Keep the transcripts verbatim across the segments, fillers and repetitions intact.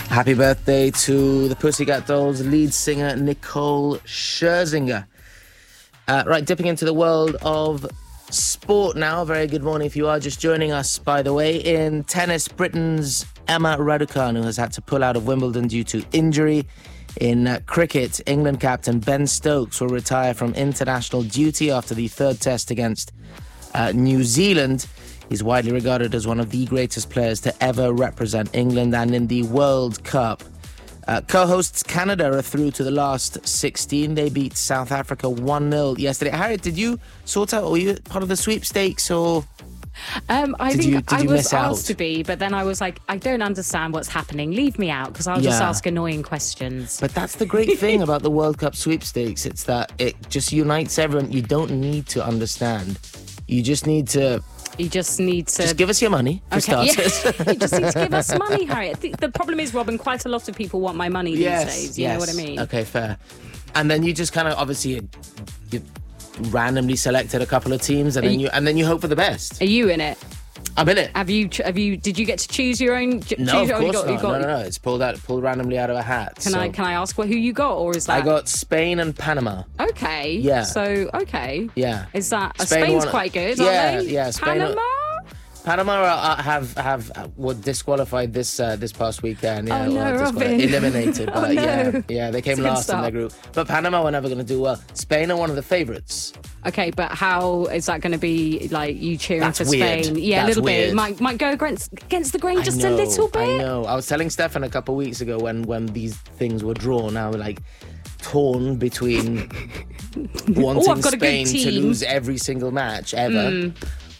Happy birthday to the Pussycat Dolls lead singer Nicole Scherzinger. Uh, right, dipping into the world of sport now. Very good morning if you are just joining us, by the way. In tennis, Britain's Emma Raducanu has had to pull out of Wimbledon due to injury. In uh, cricket, England captain Ben Stokes will retire from international duty after the third test against uh, New Zealand. He's widely regarded as one of the greatest players to ever represent England. And in the World Cup, uh, co-hosts Canada are through to the last sixteen. They beat South Africa one nil yesterday. Harriet, did you sort out, were you part of the sweepstakes or... Um, I did think you, did I you was miss asked out? to be, but then I was like, I don't understand what's happening. Leave me out, because I'll just Yeah. ask annoying questions. But that's the great thing about the World Cup sweepstakes. It's that it just unites everyone. You don't need to understand. You just need to... You just need to... Just give us your money, for Okay, starters. yeah. You just need to give us money, Harriet. The, the problem is, Robin, quite a lot of people want my money these yes, days. You yes. know what I mean? Okay, fair. And then you just kind of, obviously, you, you randomly selected a couple of teams, and then you- you and then you hope for the best. Are you in it? I'm in it. Have you? Have you? Did you get to choose your own? j- No, choose of your own- you course got- you not. got- No, no, no. It's pulled out, pulled randomly out of a hat. Can so. I? Can I ask what, who you got, or is that? I got Spain and Panama. Okay. Yeah. So okay. Yeah. Is that? uh, Spain Spain's won- quite good, Yeah, aren't they? yeah, Spain are- Panama. Panama are, have have uh, were disqualified this uh, this past weekend. Yeah, Oh, no, well, disqual- Robin. eliminated. Oh, But no. yeah, yeah, they came It's a good last in start. their group. But Panama were never going to do well. Spain are one of the favourites. Okay, but how is that going to be? Like you cheering That's for weird. Spain? Yeah, That's a little weird. bit. Might might go against against the grain just I know, a little bit. I know. I was telling Stefan a couple of weeks ago when when these things were drawn. I was like torn between wanting Oh, I've got a good Spain to team. lose every single match ever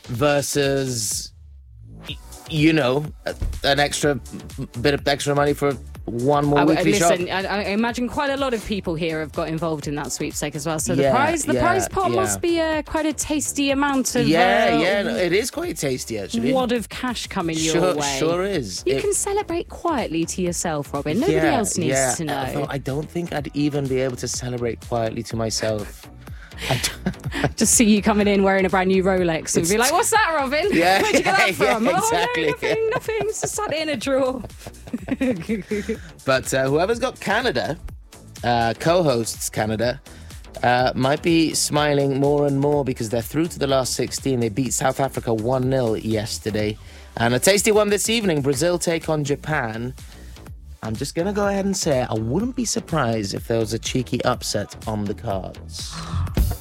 versus, y- you know, a- an extra bit of extra money for one more I, I- weekly shop. listen, I, I imagine quite a lot of people here have got involved in that sweepstake as well. So Yeah, the prize, the yeah, prize pot yeah. must be uh, quite a tasty amount of Yeah, uh, yeah, no, it is quite tasty actually. wad of cash coming your Sure, way. sure is. You It- can celebrate quietly to yourself, Robin. Nobody yeah, else needs yeah. to know. Although I don't think I'd even be able to celebrate quietly to myself. I d- Just see you coming in wearing a brand new Rolex and be like, "What's that, Robin? Yeah, Where'd you get that yeah, from?" exactly. Oh, no, nothing, nothing. It's just sat in a drawer. But uh, whoever's got Canada, uh, co-hosts Canada, uh, might be smiling more and more because they're through to the last sixteen. They beat South Africa one nil yesterday. And a tasty one this evening, Brazil take on Japan. I'm just going to go ahead and say I wouldn't be surprised if there was a cheeky upset on the cards.